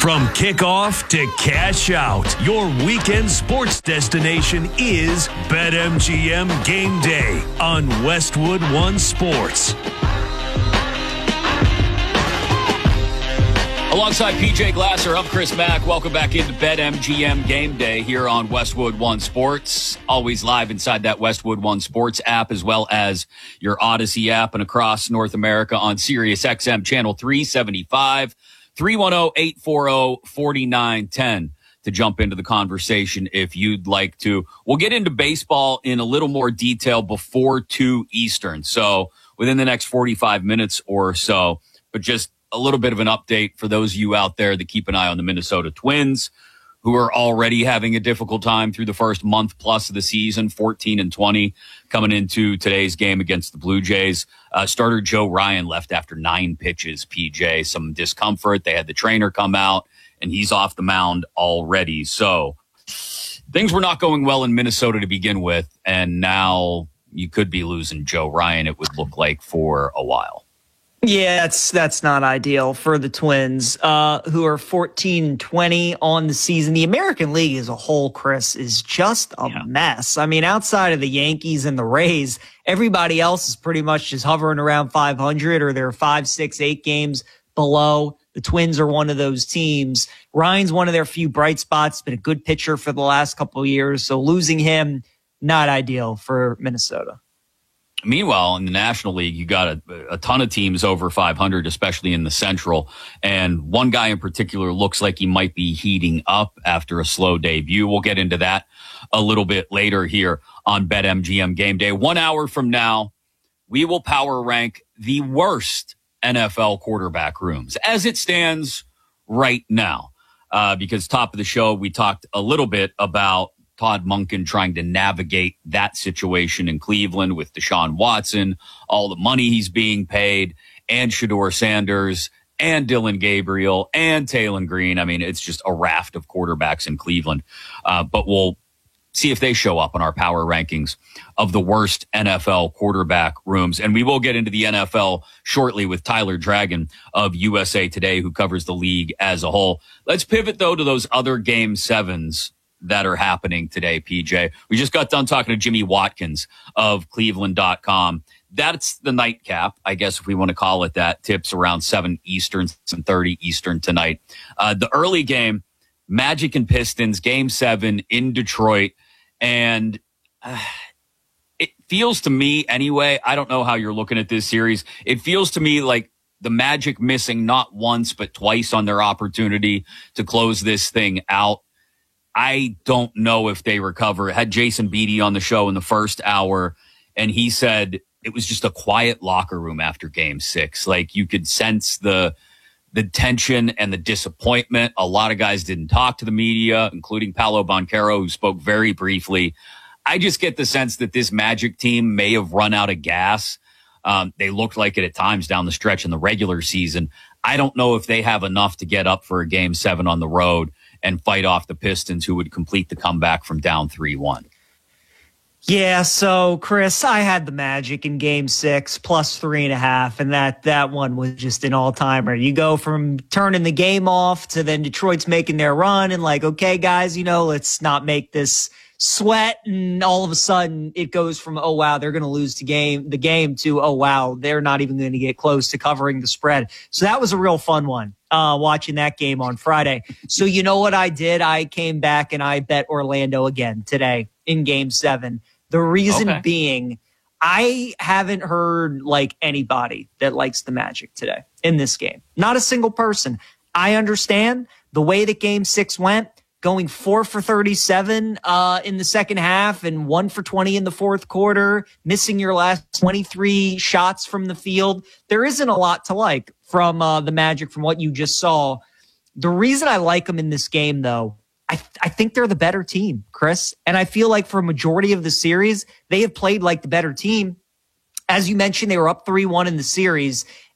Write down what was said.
From kickoff to cash out, your weekend sports destination is BetMGM Game Day on Westwood One Sports. Alongside PJ Glasser, I'm Chris Mack. Welcome back into BetMGM Game Day here on Westwood One Sports. Always live inside that Westwood One Sports app, as well as your Odyssey app, and across North America on Sirius XM Channel 375. 310-840-4910 to jump into the conversation if you'd like to. We'll get into baseball in a little more detail before 2 Eastern, so within the next 45 minutes or so. But just a little bit of an update for those of you out there that keep an eye on the Minnesota Twins, who are already having a difficult time through the first month plus of the season, 14-20, coming into today's game against the Blue Jays. Starter Joe Ryan left after 9 pitches, PJ. Some discomfort. They had the trainer come out, and he's off the mound already. So things were not going well in Minnesota to begin with, and now you could be losing Joe Ryan, it would look like, for a while. Yeah, that's not ideal for the Twins, who are 14-20 on the season. The American League as a whole, Chris, is just a mess. I mean, outside of the Yankees and the Rays, everybody else is pretty much just hovering around 500, or they're 5, 6, 8 games below. The Twins are one of those teams. Ryan's one of their few bright spots, been a good pitcher for the last couple of years. So losing him, not ideal for Minnesota. Meanwhile, in the National League, you got a ton of teams over 500, especially in the Central. And one guy in particular looks like he might be heating up after a slow debut. We'll get into that a little bit later here on BetMGM Game Day. 1 hour from now, we will power rank the worst NFL quarterback rooms as it stands right now. Because top of the show, we talked a little bit about Todd Monken trying to navigate that situation in Cleveland with Deshaun Watson, all the money he's being paid, and Shedeur Sanders, and Dylan Gabriel, and Taylor Green. I mean, it's just a raft of quarterbacks in Cleveland. But we'll see if they show up on our power rankings of the worst NFL quarterback rooms. And we will get into the NFL shortly with Tyler Dragon of USA Today, who covers the league as a whole. Let's pivot, though, to those other Game 7s that are happening today, PJ. We just got done talking to Jimmy Watkins of Cleveland.com. That's the nightcap, I guess, if we want to call it that. Tips around 7 Eastern, 7:30 Eastern tonight. The early game, Magic and Pistons, Game 7 in Detroit. And it feels to me, anyway, I don't know how you're looking at this series. It feels to me like the Magic missing not once but twice on their opportunity to close this thing out. I don't know if they recover. I had Jason Beatty on the show in the first hour, and he said it was just a quiet locker room after Game 6. Like, you could sense the tension and the disappointment. A lot of guys didn't talk to the media, including Paolo Banchero, who spoke very briefly. I just get the sense that this Magic team may have run out of gas. They looked like it at times down the stretch in the regular season. I don't know if they have enough to get up for a Game 7 on the road and fight off the Pistons, who would complete the comeback from down 3-1. Yeah, so, Chris, I had the Magic in Game 6, plus 3.5, and that one was just an all-timer. You go from turning the game off to then Detroit's making their run and like, okay, guys, let's not make this sweat, and all of a sudden it goes from, oh, wow, they're going to lose the game to, oh, wow, they're not even going to get close to covering the spread. So that was a real fun one, watching that game on Friday. So you know what I did? I came back and I bet Orlando again today in Game 7. The reason being, I haven't heard like anybody that likes the Magic today in this game. Not a single person. I understand the way that Game 6 went, going 4 for 37 in the second half and 1 for 20 in the fourth quarter, missing your last 23 shots from the field. There isn't a lot to like from the Magic from what you just saw. The reason I like them in this game, though, I think they're the better team, Chris. And I feel like for a majority of the series, they have played like the better team. As you mentioned, they were up 3-1 in the series.